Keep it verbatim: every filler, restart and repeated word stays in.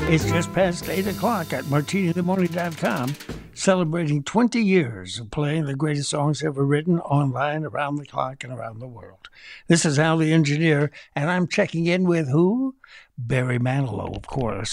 It's just past eight o'clock at martini the morning dot com, celebrating twenty years of playing the greatest songs ever written online, around the clock, and around the world. This is Al the Engineer, and I'm checking in with who? Barry Manilow, of course.